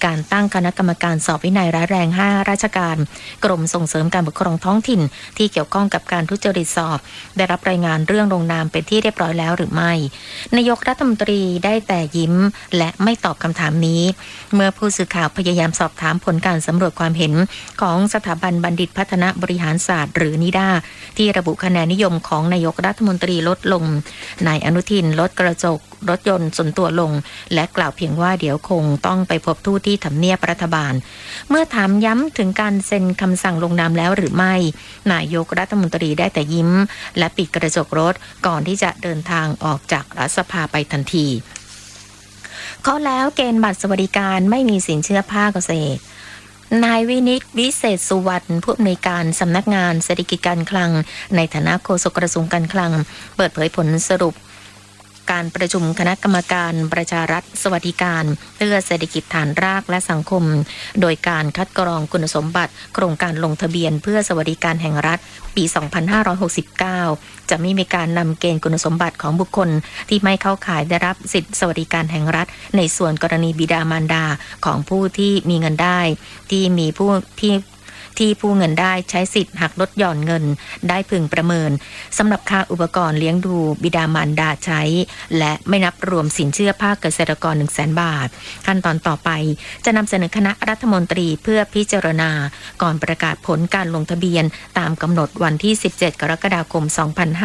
การตั้งคณะกรรมการสอบวินัยร้ายแรง5ราชการกรมส่งเสริมการปกครองท้องถิ่นที่เกี่ยวข้องกับการทุจริตสอบได้รับรายงานเรื่องลงนามเป็นที่เรียบร้อยแล้วหรือไม่นายกรัฐมนตรีได้แต่ยิ้มและไม่ตอบคำถามนี้เมื่อผู้สื่อข่าวพยายามสอบถามผลการสำรวจความเห็นของสถาบันบัณฑิตพัฒนาบริหารศาสตร์หรือนิด้าที่ระบุคะแนนนิยมของนายกรัฐมนตรีลดลงนายอนุทินลดกระจกรถยนต์ส่วนตัวลงและกล่าวเพียงว่าเดี๋ยวคงต้องไปพบทูตที่ทำเนียบรัฐบาลเมื่อถามย้ำถึงการเซ็นคำสั่งลงนามแล้วหรือไม่นายกรัฐมนตรีได้แต่ยิ้มและปิดกระจกรถก่อนที่จะเดินทางออกจากรัฐสภาไปทันทีข้อแล้วเกณฑ์บัตรสวัสดิการไม่มีสินเชื่อภาคเกษตรนายวินิตวิเศษสุวรรณผู้อำนวยการสำนักงานเศรษฐกิจการคลังในฐานะโฆษกกระทรวงการคลังเปิดเผยผลสรุปการประชุมคณะกรรมการประชารัฐสวัสดิการเพื่อเศรษฐกิจฐานรากและสังคมโดยการคัดกรองคุณสมบัติโครงการลงทะเบียนเพื่อสวัสดิการแห่งรัฐปี 2569 จะไม่มีการนำเกณฑ์คุณสมบัติของบุคคลที่ไม่เข้าข่ายได้รับสิทธิสวัสดิการแห่งรัฐในส่วนกรณีบิดามารดาของผู้ที่มีเงินได้ที่ผู้เงินได้ใช้สิทธิ์หักลดหย่อนเงินได้พึงประเมินสำหรับค่าอุปกรณ์เลี้ยงดูบิดามารดาใช้และไม่นับรวมสินเชื่อภาคเกษตรกร 100,000 บาทขั้นตอนต่อไปจะนำเสนอคณะรัฐมนตรีเพื่อพิจารณาก่อนประกาศผลการลงทะเบียนตามกำหนดวันที่ 17 กรกฎาคม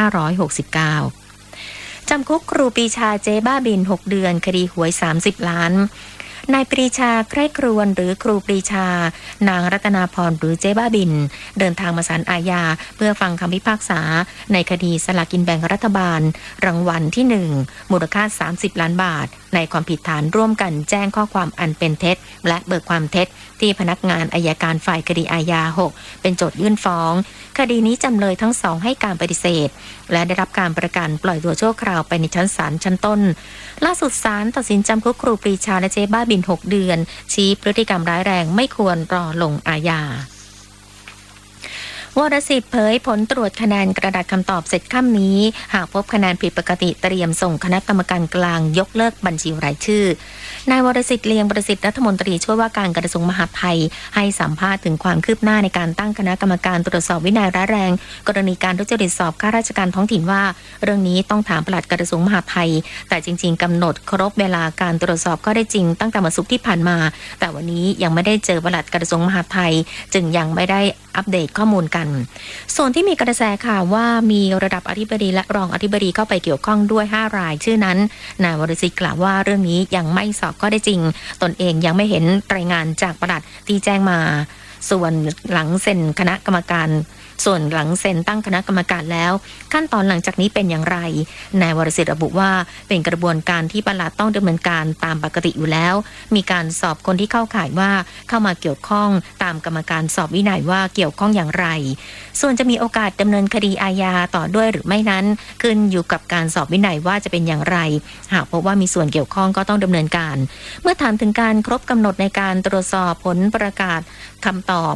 2569 จำคุกครูปรีชาเจ๊บ้าบิน 6 เดือนคดีหวย 30 ล้านนายปรีชาใคร่ครวญหรือครูปรีชานางรัตนาพรหรือเจ๊บ้าบินเดินทางมาศาลอาญาเพื่อฟังคำพิพากษาในคดีสลากกินแบ่งรัฐบาลรางวัลที่1มูลค่า30 ล้านบาทในความผิดฐานร่วมกันแจ้งข้อความอันเป็นเท็จและเบิกความเท็จที่พนักงานอัยการฝ่ายคดีอาญา6เป็นโจทยื่นฟ้องคดีนี้จำเลยทั้งสองให้การปฏิเสธและได้รับการประกันปล่อยตัวชั่วคราวไปในชั้นศาลชั้นต้นล่าสุดศาลตัดสินจำคุกครูปรีชาและเจ๊บ้าบิน 6 เดือนชี้พฤติกรรมร้ายแรงไม่ควรรอลงอาญาวรสิทธิ์เผยผลตรวจคะแนนกระดาษคำตอบเสร็จค่ำนี้หากพบคะแนนผิดปกติเตรียมส่งคณะกรรมการกลางยกเลิกบัญชีรายชื่อนายวรสิทธิ์เลียงประสิทธิ์รัฐมนตรีช่วยว่าการกระทรวงมหาดไทยให้สัมภาษณ์ถึงความคืบหน้าในการตั้งคณะกรรมการตรวจสอบวินัยร้ายแรงกรณีการทุจริตสอบข้าราชการท้องถิ่นว่าเรื่องนี้ต้องถามปลัดกระทรวงมหาดไทยแต่จริงๆกำหนดครบเวลาการตรวจสอบก็ได้จริงตั้งแต่วันศุกร์ที่ผ่านมาแต่วันนี้ยังไม่ได้เจอปลัดกระทรวงมหาดไทยจึงยังไม่ได้อัปเดตข้อมูลกันส่วนที่มีกระแสข่าวว่ามีระดับอธิบดีและรองอธิบดีเข้าไปเกี่ยวข้องด้วย5รายชื่อนั้นนายวรสิทธิ์กล่าวว่าเรื่องนี้ยังไม่สอบข้อได้จริงตนเองยังไม่เห็นรายงานจากปลัดที่แจ้งมาส่วนหลังเซ็นตั้งคณะกรรมการแล้วขั้นตอนหลังจากนี้เป็นอย่างไรนายวรสิทธิ์ระบุว่าเป็นกระบวนการที่ปลัดต้องดำเนินการตามปกติอยู่แล้วมีการสอบคนที่เข้าข่ายว่าเข้ามาเกี่ยวข้องตามกรรมการสอบวินัยว่าเกี่ยวข้องอย่างไรส่วนจะมีโอกาสดำเนินคดีอาญาต่อด้วยหรือไม่นั้นขึ้นอยู่กับการสอบวินัยว่าจะเป็นอย่างไรหากพบว่ามีส่วนเกี่ยวข้องก็ต้องดำเนินการเมื่อถามถึงการครบกำหนดในการตรวจสอบผลประกาศคำตอบ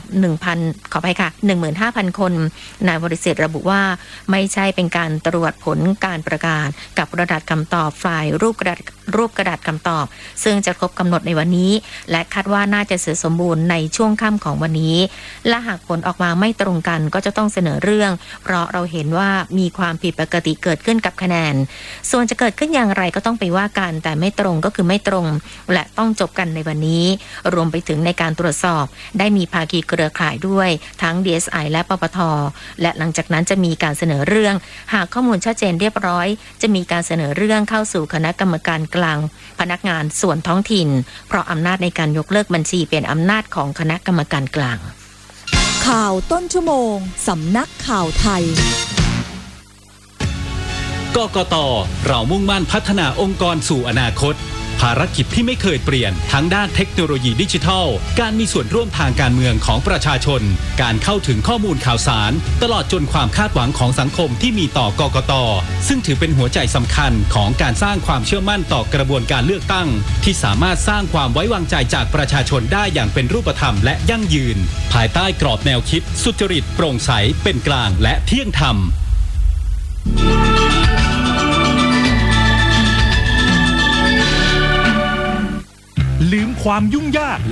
15,000 คนนายวรสิทธิ์ระบุว่าไม่ใช่เป็นการตรวจผลการประกาศกับกระดาษคำตอบฝ่ายรูปกระดาษคำตอบซึ่งจะครบกำหนดในวันนี้และคาดว่าน่าจะเสร็จสมบูรณ์ในช่วงค่ำของวันนี้และหากผลออกมาไม่ตรงกันก็จะต้องเสนอเรื่องเพราะเราเห็นว่ามีความผิดปกติเกิดขึ้นกับคะแนนส่วนจะเกิดขึ้นอย่างไรก็ต้องไปว่ากันแต่ไม่ตรงก็คือไม่ตรงและต้องจบกันในวันนี้รวมไปถึงในการตรวจสอบได้มีภาคีเครือข่ายด้วยทั้ง DSI และปปท.และหลังจากนั้นจะมีการเสนอเรื่องหากข้อมูลชัดเจนเรียบร้อยจะมีการเสนอเรื่องเข้าสู่คณะกรรมการกลางพนักงานส่วนท้องถิ่นเพราะอำนาจในการยกเลิกบัญชีเป็นอำนาจของคณะกรรมการกลางข่าวต้นชั่วโมงสำนักข่าวไทยกกต.เรามุ่งมั่นพัฒนาองค์กรสู่อนาคตภารกิจที่ไม่เคยเปลี่ยนทั้งด้านเทคโนโลยีดิจิทัลการมีส่วนร่วมทางการเมืองของประชาชนการเข้าถึงข้อมูลข่าวสารตลอดจนความคาดหวังของสังคมที่มีต่อกกต.ซึ่งถือเป็นหัวใจสำคัญของการสร้างความเชื่อมั่นต่อกระบวนการเลือกตั้งที่สามารถสร้างความไว้วางใจจากประชาชนได้อย่างเป็นรูปธรรมและยั่งยืนภายใต้กรอบแนวคิดสุจริตโปร่งใสเป็นกลางและเที่ยงธรรมลืมความยุ่งยาก